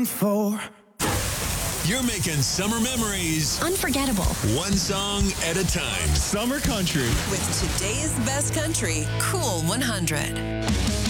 For You're making summer memories unforgettable. one song at a time. Summer Country. With today's best country, Cool 100.